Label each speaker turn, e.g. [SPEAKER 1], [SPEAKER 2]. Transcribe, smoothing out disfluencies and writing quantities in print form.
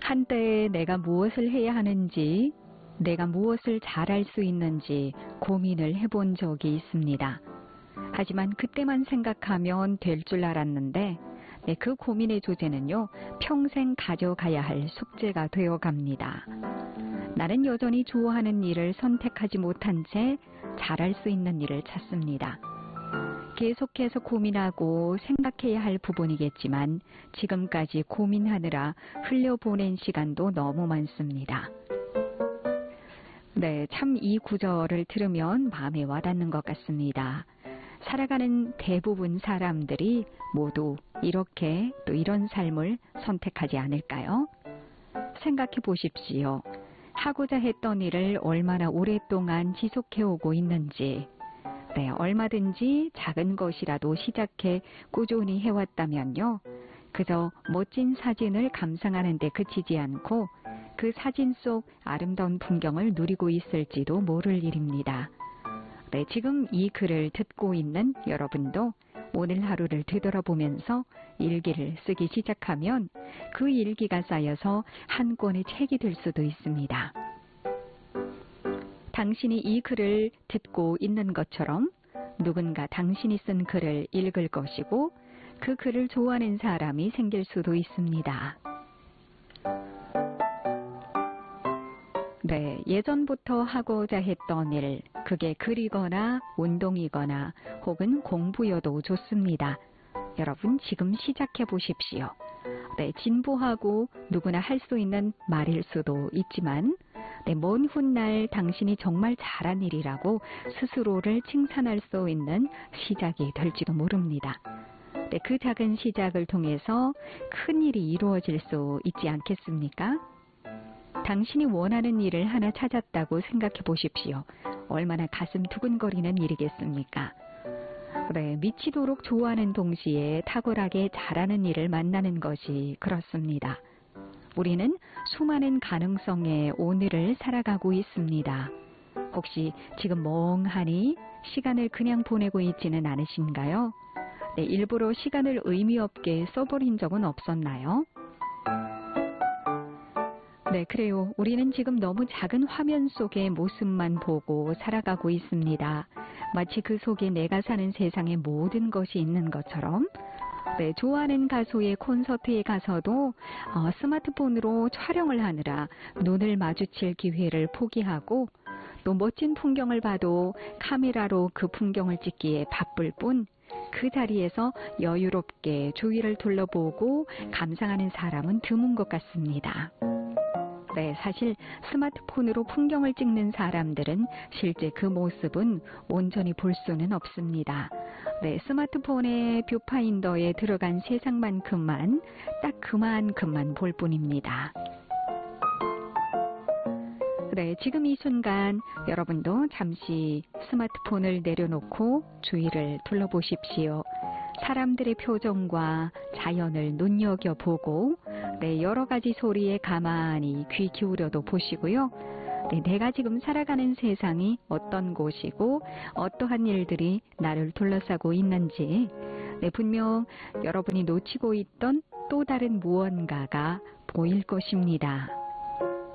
[SPEAKER 1] 한때 내가 무엇을 해야 하는지, 내가 무엇을 잘할 수 있는지 고민을 해본 적이 있습니다. 하지만 그때만 생각하면 될 줄 알았는데 그 고민의 조제는요, 평생 가져가야 할 숙제가 되어 갑니다. 나는 여전히 좋아하는 일을 선택하지 못한 채 잘할 수 있는 일을 찾습니다. 계속해서 고민하고 생각해야 할 부분이겠지만 지금까지 고민하느라 흘려보낸 시간도 너무 많습니다. 네, 참 이 구절을 들으면 마음에 와닿는 것 같습니다. 살아가는 대부분 사람들이 모두 이렇게 또 이런 삶을 선택하지 않을까요? 생각해 보십시오. 하고자 했던 일을 얼마나 오랫동안 지속해오고 있는지, 네, 얼마든지 작은 것이라도 시작해 꾸준히 해왔다면요, 그저 멋진 사진을 감상하는 데 그치지 않고 그 사진 속 아름다운 풍경을 누리고 있을지도 모를 일입니다. 네, 지금 이 글을 듣고 있는 여러분도 오늘 하루를 되돌아보면서 일기를 쓰기 시작하면 그 일기가 쌓여서 한 권의 책이 될 수도 있습니다. 당신이 이 글을 듣고 있는 것처럼 누군가 당신이 쓴 글을 읽을 것이고 그 글을 좋아하는 사람이 생길 수도 있습니다. 네, 예전부터 하고자 했던 일, 그게 글이거나 운동이거나 혹은 공부여도 좋습니다. 여러분 지금 시작해 보십시오. 네, 진부하고 누구나 할 수 있는 말일 수도 있지만 네, 먼 훗날 당신이 정말 잘한 일이라고 스스로를 칭찬할 수 있는 시작이 될지도 모릅니다. 네, 그 작은 시작을 통해서 큰 일이 이루어질 수 있지 않겠습니까? 당신이 원하는 일을 하나 찾았다고 생각해 보십시오. 얼마나 가슴 두근거리는 일이겠습니까? 네, 미치도록 좋아하는 동시에 탁월하게 잘하는 일을 만나는 것이 그렇습니다. 우리는 수많은 가능성의 오늘을 살아가고 있습니다. 혹시 지금 멍하니 시간을 그냥 보내고 있지는 않으신가요? 네, 일부러 시간을 의미 없게 써버린 적은 없었나요? 네, 그래요. 우리는 지금 너무 작은 화면 속의 모습만 보고 살아가고 있습니다. 마치 그 속에 내가 사는 세상의 모든 것이 있는 것처럼. 네, 좋아하는 가수의 콘서트에 가서도 스마트폰으로 촬영을 하느라 눈을 마주칠 기회를 포기하고 또 멋진 풍경을 봐도 카메라로 그 풍경을 찍기에 바쁠 뿐 그 자리에서 여유롭게 주위를 둘러보고 감상하는 사람은 드문 것 같습니다. 네, 사실 스마트폰으로 풍경을 찍는 사람들은 실제 그 모습은 온전히 볼 수는 없습니다. 네, 스마트폰의 뷰파인더에 들어간 세상만큼만 딱 그만큼만 볼 뿐입니다. 네, 지금 이 순간 여러분도 잠시 스마트폰을 내려놓고 주위를 둘러보십시오. 사람들의 표정과 자연을 눈여겨보고 네, 여러 가지 소리에 가만히 귀 기울여도 보시고요. 네, 내가 지금 살아가는 세상이 어떤 곳이고 어떠한 일들이 나를 둘러싸고 있는지 네, 분명 여러분이 놓치고 있던 또 다른 무언가가 보일 것입니다.